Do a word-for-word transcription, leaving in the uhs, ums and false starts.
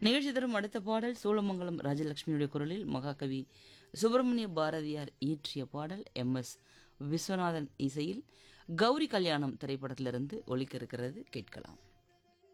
நிகழ்ச்சி தரும் அடுத்த பாடல் சோழமங்கலம் ராஜலட்சுமியுடைய குரலில் மகாகவி சுப்பிரமணிய பாரதியார் இயற்றிய பாடல் எம் எஸ் விஸ்வநாதன் இசையில் கௌரி கல்யாணம் திரைப்படத்திலிருந்து ஒலிக்க இருக்கிறது, கேட்கலாம்.